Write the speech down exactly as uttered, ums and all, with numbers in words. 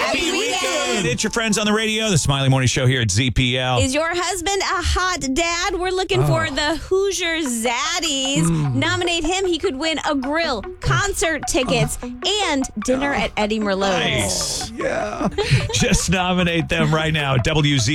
Happy weekend. It's your friends on the radio, the Smiley Morning Show here at Z P L. Is your husband a hot dad? We're looking oh. for the Hoosier Zaddies. Mm. Nominate him. He could win a grill, concert tickets, oh. and dinner oh. at Eddie Merlot's. Nice. Yeah. Just nominate them right now. W Z